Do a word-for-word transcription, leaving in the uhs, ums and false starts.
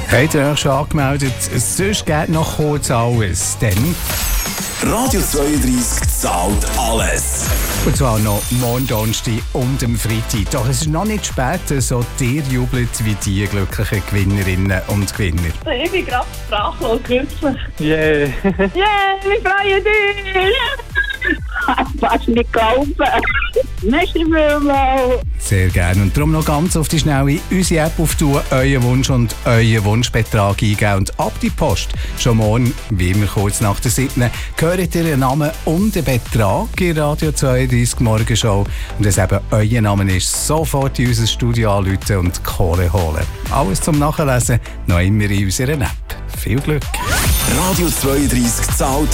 Habt ihr euch schon angemeldet? Sonst geht noch kurz alles. Dann Radio zweiunddreissig zahlt alles. und zwar noch morgen Donnerstag und am Freitag. Doch es ist noch nicht spät, so dir jubelt wie die glücklichen Gewinnerinnen und Gewinner. Ich bin gerade sprachlos glücklich. Yeah. Yeah, wir freuen dich! Ich kann es nicht glauben. Merci vielmals. Sehr gerne. Und darum noch ganz auf die Schnelle unsere App auftun, euren Wunsch und euren Wunschbetrag eingeben. Und ab die Post schon morgen, wie immer kurz nach der siebten, hört ihr einen Namen und einen Betrag in Radio zweiunddreissig Morgenshow. Und wenn es eben euer Name ist, sofort in unser Studio anrufen und die Kohle holen. Alles zum Nachlesen noch immer in unserer App. Viel Glück! Radio zweiunddreissig zahlt